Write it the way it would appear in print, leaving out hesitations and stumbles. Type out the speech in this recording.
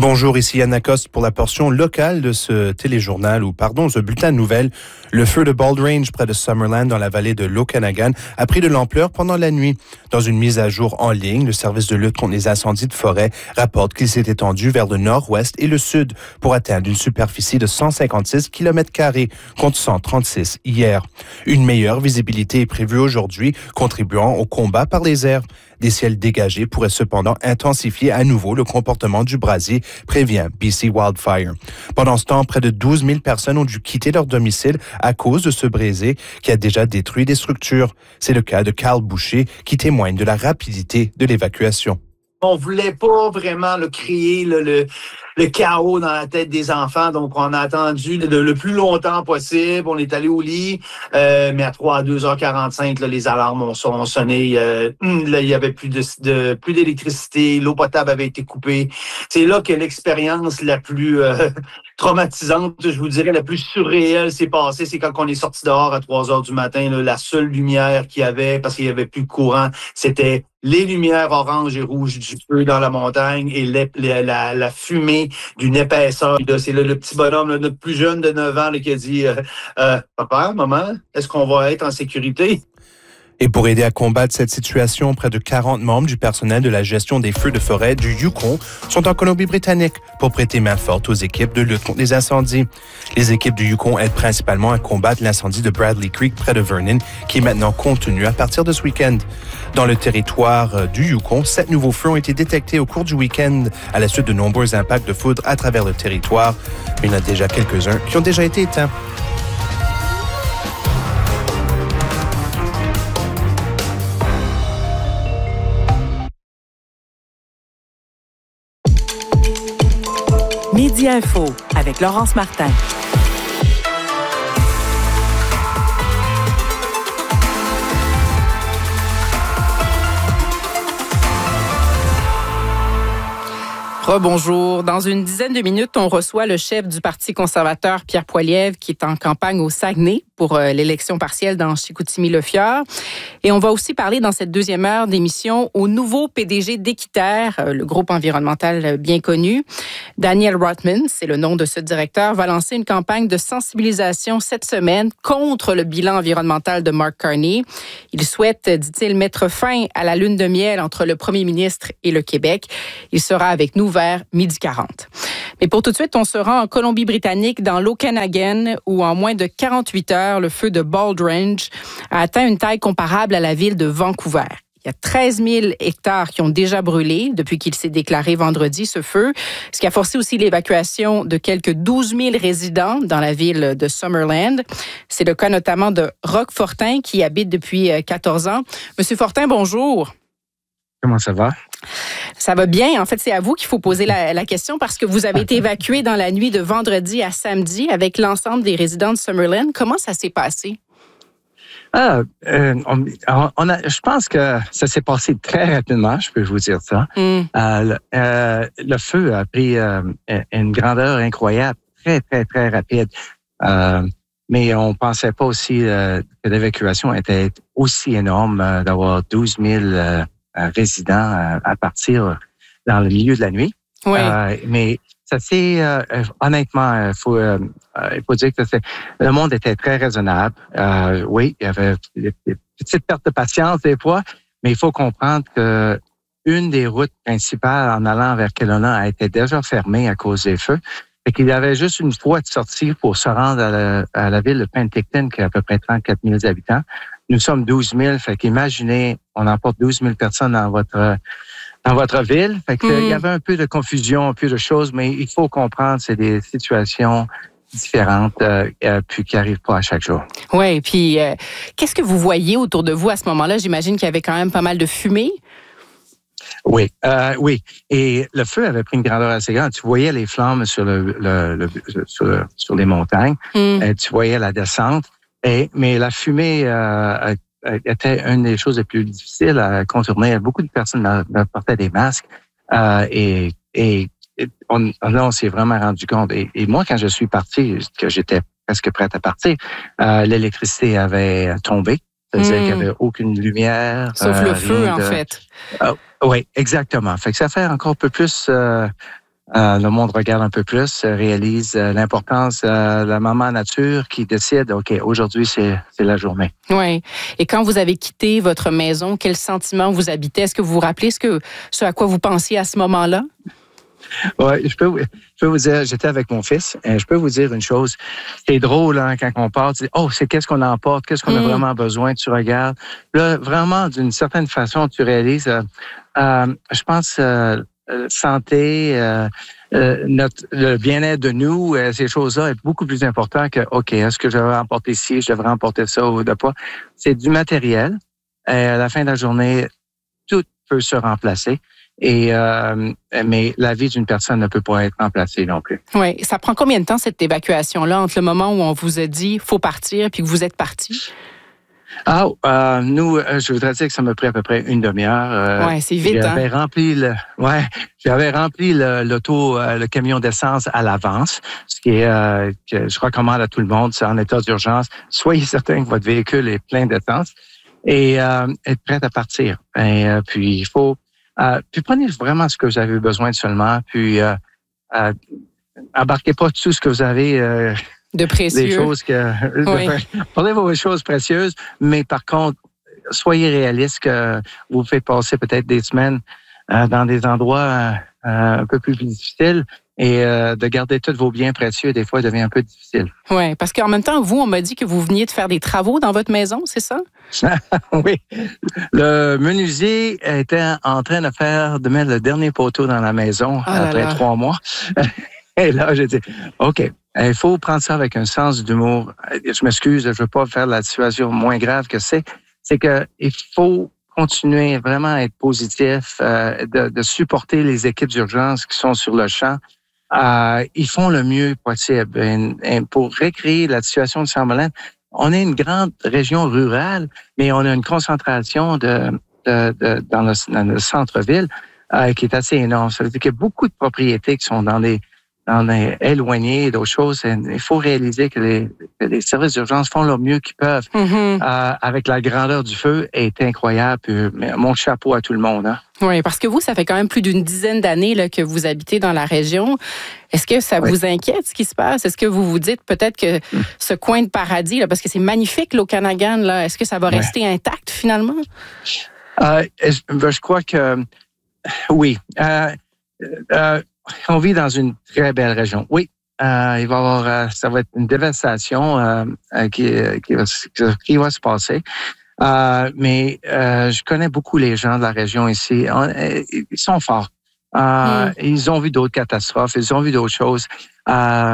Bonjour, ici Yann Lacoste pour la portion locale de ce ce bulletin de nouvelles. Le feu de Bald Range près de Summerland dans la vallée de l'Okanagan a pris de l'ampleur pendant la nuit. Dans une mise à jour en ligne, le service de lutte contre les incendies de forêt rapporte qu'il s'est étendu vers le nord-ouest et le sud pour atteindre une superficie de 156 km² contre 136 hier. Une meilleure visibilité est prévue aujourd'hui, contribuant au combat par les airs. Des ciels dégagés pourraient cependant intensifier à nouveau le comportement du brasier, prévient BC Wildfire. Pendant ce temps, près de 12 000 personnes ont dû quitter leur domicile à cause de ce brasier qui a déjà détruit des structures. C'est le cas de Carl Boucher qui témoigne de la rapidité de l'évacuation. On voulait pas vraiment créer le chaos dans la tête des enfants, donc on a attendu le plus longtemps possible. On est allé au lit, mais à 2h45, les alarmes ont sonné. Là, il y avait plus d'électricité, l'eau potable avait été coupée. C'est là que l'expérience la plus traumatisante, je vous dirais, la plus surréelle s'est passée. C'est quand on est sorti dehors à 3h du matin. La seule lumière qu'il y avait, parce qu'il y avait plus de courant, c'était les lumières orange et rouge du feu dans la montagne et la fumée d'une épaisseur. C'est le petit bonhomme, notre plus jeune de 9 ans, qui a dit « Papa, maman, est-ce qu'on va être en sécurité? » Et pour aider à combattre cette situation, près de 40 membres du personnel de la gestion des feux de forêt du Yukon sont en Colombie-Britannique pour prêter main forte aux équipes de lutte contre les incendies. Les équipes du Yukon aident principalement à combattre l'incendie de Bradley Creek près de Vernon, qui est maintenant contenu à partir de ce week-end. Dans le territoire du Yukon, 7 nouveaux feux ont été détectés au cours du week-end à la suite de nombreux impacts de foudre à travers le territoire. Il y en a déjà quelques-uns qui ont déjà été éteints. Midi Info avec Laurence Martin. Rebonjour. Dans une dizaine de minutes, on reçoit le chef du Parti conservateur, Pierre Poilievre, qui est en campagne au Saguenay pour l'élection partielle dans Chicoutimi-Le-Fjord. Et on va aussi parler dans cette deuxième heure d'émission au nouveau PDG d'Équiterre, le groupe environnemental bien connu. Daniel Rotman, c'est le nom de ce directeur, va lancer une campagne de sensibilisation cette semaine contre le bilan environnemental de Mark Carney. Il souhaite, dit-il, mettre fin à la lune de miel entre le premier ministre et le Québec. Il sera avec nous vers 12h40. Mais pour tout de suite, on se rend en Colombie-Britannique, dans l'Okanagan, où en moins de 48 heures, le feu de Bald Range a atteint une taille comparable à la ville de Vancouver. Il y a 13 000 hectares qui ont déjà brûlé depuis qu'il s'est déclaré vendredi, ce feu, ce qui a forcé aussi l'évacuation de quelques 12 000 résidents dans la ville de Summerland. C'est le cas notamment de Roch Fortin, qui habite depuis 14 ans. Monsieur Fortin, bonjour. Comment ça va? Ça va bien. En fait, c'est à vous qu'il faut poser la question parce que vous avez été évacué dans la nuit de vendredi à samedi avec l'ensemble des résidents de Summerland. Comment ça s'est passé? Je pense que ça s'est passé très rapidement, je peux vous dire ça. Le feu a pris une grandeur incroyable, très, très, très rapide. Mais on pensait pas aussi que l'évacuation était aussi énorme, d'avoir 12 000 résidents à partir dans le milieu de la nuit. Oui. Mais ça c'est honnêtement, il faut dire que le monde était très raisonnable. Oui, il y avait des petites pertes de patience des fois, mais il faut comprendre que une des routes principales en allant vers Kelowna a été déjà fermée à cause des feux. Fait qu'il y avait juste une voie de sortie pour se rendre à la ville de Penticton, qui a à peu près 34 000 habitants. Nous sommes 12 000, fait qu'imaginez, on emporte 12 000 personnes dans votre ville. Fait qu'il y avait un peu de confusion, un peu de choses, mais il faut comprendre, c'est des situations différentes, puis qui n'arrivent pas à chaque jour. Oui, puis qu'est-ce que vous voyez autour de vous à ce moment-là? J'imagine qu'il y avait quand même pas mal de fumée. Oui, oui. Et le feu avait pris une grandeur assez grande. Tu voyais les flammes sur sur les montagnes. Tu voyais la descente. Mais la fumée était une des choses les plus difficiles à contourner. Beaucoup de personnes portaient des masques et on s'est vraiment rendu compte. Et moi, quand je suis parti, que j'étais presque prête à partir, l'électricité avait tombé. C'est-à-dire qu'il n'y avait aucune lumière. Sauf le feu, en fait. Oui, exactement. Fait que ça fait encore un peu plus le monde regarde un peu plus, réalise l'importance de la maman nature qui décide, OK, aujourd'hui, c'est la journée. Oui. Et quand vous avez quitté votre maison, quel sentiment vous habitez? Est-ce que vous vous rappelez ce à quoi vous pensiez à ce moment-là? Oui, je peux vous dire, j'étais avec mon fils, et je peux vous dire une chose. C'est drôle, hein, quand on part, tu dis, oh, c'est qu'est-ce qu'on emporte, qu'est-ce qu'on a vraiment besoin, tu regardes. Là, vraiment, d'une certaine façon, tu réalises, je pense, santé, le bien-être de nous, ces choses-là est beaucoup plus important que, OK, est-ce que je devrais emporter ci, je devrais emporter ça ou de pas. C'est du matériel. Et à la fin de la journée, tout peut se remplacer. Mais la vie d'une personne ne peut pas être remplacée non plus. Oui. Ça prend combien de temps, cette évacuation-là, entre le moment où on vous a dit faut partir puis que vous êtes parti? Nous, je voudrais dire que ça m'a pris à peu près une demi-heure. Oui, c'est vite, j'avais rempli l'auto, le camion d'essence à l'avance, ce qui est que je recommande à tout le monde, c'est en état d'urgence. Soyez certain que votre véhicule est plein d'essence et être prêt à partir. Puis il faut puis prenez vraiment ce que vous avez besoin seulement, puis embarquez pas tout ce que vous avez de précieux. Des choses prenez vos choses précieuses, mais par contre, soyez réaliste que vous faites passer peut-être des semaines dans des endroits un peu plus difficiles. Et de garder tous vos biens précieux, des fois, devient un peu difficile. Oui, parce qu'en même temps, on m'a dit que vous veniez de faire des travaux dans votre maison, c'est ça? Oui. Le menuisier était en train de mettre le dernier poteau dans la maison après 3 mois. Et là, j'ai dit, OK, il faut prendre ça avec un sens d'humour. Je m'excuse, je ne veux pas faire la situation moins grave que c'est. C'est qu'il faut continuer vraiment à être positif, de supporter les équipes d'urgence qui sont sur le champ. Ils font le mieux possible. Et pour recréer la situation de Summerland, on est une grande région rurale, mais on a une concentration dans le centre-ville qui est assez énorme. Ça veut dire qu'il y a beaucoup de propriétés qui sont dans les éloignées, d'autres choses. Il faut réaliser que les services d'urgence font le mieux qu'ils peuvent. Avec la grandeur du feu est incroyable. Mon chapeau à tout le monde. Hein. Oui, parce que vous, ça fait quand même plus d'une dizaine d'années là, que vous habitez dans la région. Est-ce que ça vous inquiète, ce qui se passe? Est-ce que vous vous dites peut-être que ce coin de paradis, là, parce que c'est magnifique, l'Okanagan, là, est-ce que ça va rester intact finalement? Je crois que oui. On vit dans une très belle région. Oui, il va y avoir, ça va être une dévastation qui va se passer. Mais je connais beaucoup les gens de la région ici. Ils sont forts. Ils ont vu d'autres catastrophes, ils ont vu d'autres choses.